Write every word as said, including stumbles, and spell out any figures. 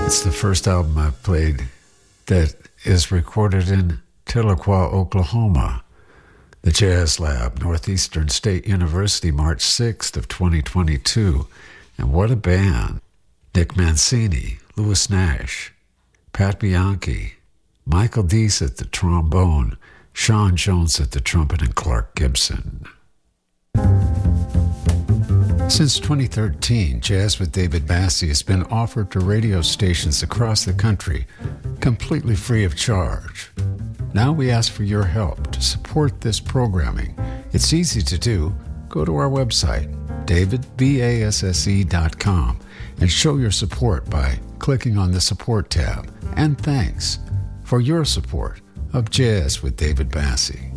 It's the first album I've played that is recorded in Tahlequah, Oklahoma. The Jazz Lab, Northeastern State University, March sixth of twenty twenty-two. And what a band. Nick Mancini, Louis Nash, Pat Bianchi, Michael Deese at the trombone, Sean Jones at the trumpet, and Clark Gibson. Since twenty thirteen, Jazz with David Bassie has been offered to radio stations across the country, completely free of charge. Now we ask for your help to support this programming. It's easy to do. Go to our website, david basse dot com, and show your support by clicking on the Support tab. And thanks for your support of Jazz with David Bassie.